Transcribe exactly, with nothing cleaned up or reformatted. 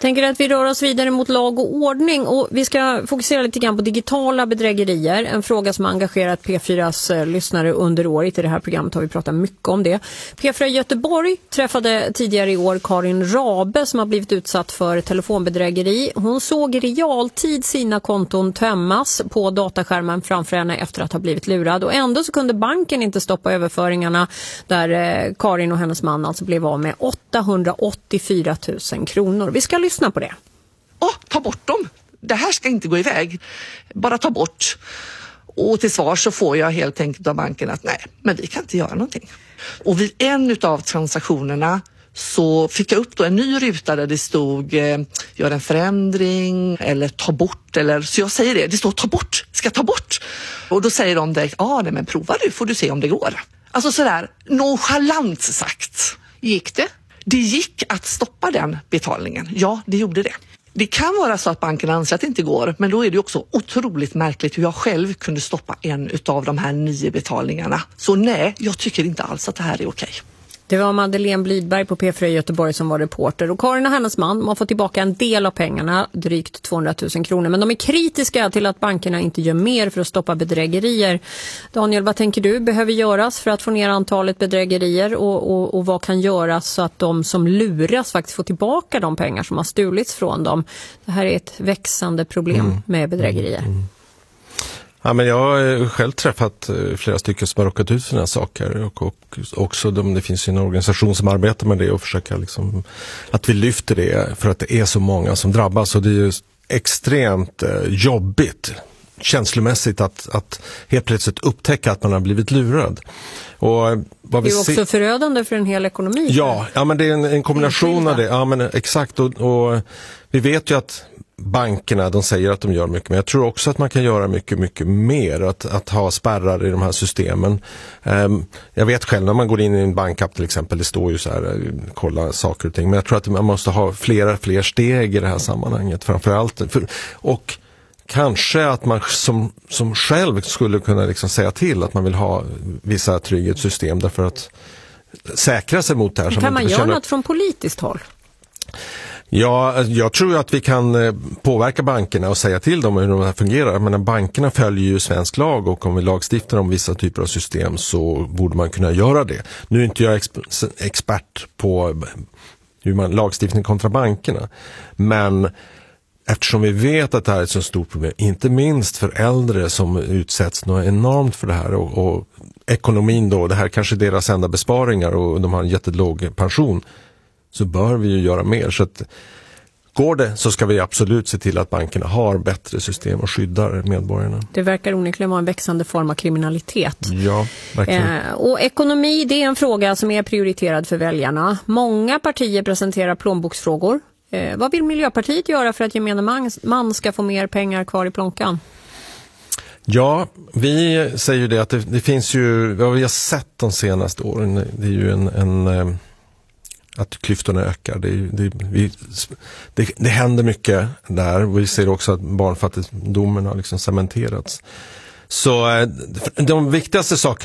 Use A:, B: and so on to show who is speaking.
A: tänker att vi rör oss vidare mot lag och ordning och vi ska fokusera lite grann på digitala bedrägerier. En fråga som har engagerat P fyras eh, lyssnare under året. I det här programmet har vi pratat mycket om det. P fyra Göteborg träffade tidigare i år Karin Rabe som har blivit utsatt för telefonbedrägeri. Hon såg i realtid sina konton tömmas på dataskärmen framför henne efter att ha blivit lurad. Och ändå så kunde banken inte stoppa överföringarna där eh, Karin och hennes man alltså blev av med åttahundraåttiofyra tusen kronor. Vi ska lyssna på det.
B: Åh, ta bort dem. Det här ska inte gå iväg. Bara ta bort. Och till svar så får jag helt enkelt av banken att nej, men vi kan inte göra någonting. Och vid en av transaktionerna så fick jag upp då en ny ruta där det stod eh, gör en förändring eller ta bort. Eller, så jag säger det, det står ta bort, ska ta bort. Och då säger de direkt, ja ah, men prova du får du se om det går. Alltså sådär nonchalant sagt.
C: Gick det?
B: Det gick att stoppa den betalningen. Ja, det gjorde det. Det kan vara så att banken anser att det inte går, men då är det också otroligt märkligt hur jag själv kunde stoppa en av de här nio betalningarna. Så nej, jag tycker inte alls att det här är okej.
A: Det var Madeleine Blidberg på P fyra Göteborg som var reporter. Och Karin och hennes man har fått tillbaka en del av pengarna, drygt tvåhundratusen kronor. Men de är kritiska till att bankerna inte gör mer för att stoppa bedrägerier. Daniel, vad tänker du behöver göras för att få ner antalet bedrägerier? Och, och, och vad kan göras så att de som luras faktiskt får tillbaka de pengar som har stulits från dem? Det här är ett växande problem mm. med bedrägerier. Mm.
D: Ja, men jag har själv träffat flera stycken som har råkat ut för den här saker och, och också de, det finns ju en organisation som arbetar med det och försöker liksom att vi lyfter det för att det är så många som drabbas och det är ju extremt eh, jobbigt känslomässigt att, att helt plötsligt upptäcka att man har blivit lurad. Och vad vi
A: det är också se- förödande för en hel ekonomi.
D: Ja, ja men det är en, en kombination av det. Ja, men exakt och, och vi vet ju att bankerna, de säger att de gör mycket, men jag tror också att man kan göra mycket, mycket mer. Att, att ha spärrar i de här systemen. Um, jag vet själv när man går in i en bankapp till exempel, det står ju så här, kolla saker och ting. Men jag tror att man måste ha flera, fler steg i det här sammanhanget. Framförallt. För, och kanske att man som, som själv skulle kunna liksom säga till att man vill ha vissa trygghetssystem därför att säkra sig mot det här.
A: Kan man, man göra känner... något från politiskt håll?
D: Ja, jag tror att vi kan påverka bankerna och säga till dem hur de här fungerar. Men bankerna följer ju svensk lag och om vi lagstiftar om vissa typer av system så borde man kunna göra det. Nu är inte jag exp- expert på hur man lagstiftning kontra bankerna. Men eftersom vi vet att det här är ett så stort problem, inte minst för äldre som utsätts något enormt för det här och, och ekonomin då, det här kanske är deras enda besparingar och de har en jättelåg pension. Så bör vi ju göra mer. Så att går det så ska vi absolut se till att bankerna har bättre system och skyddar medborgarna.
A: Det verkar onekligen vara en växande form av kriminalitet.
D: Ja, verkligen.
A: Eh, och ekonomi, det är en fråga som är prioriterad för väljarna. Många partier presenterar plånboksfrågor. Eh, vad vill Miljöpartiet göra för att gemene man, man ska få mer pengar kvar i plånkan?
D: Ja, vi säger ju det att det, det finns ju, vad vi har sett de senaste åren, det är ju en... en att klyftorna ökar. Det, det, vi, det, det händer mycket där. Vi ser också att barnfattigdomen har liksom cementerats. Så de viktigaste sakerna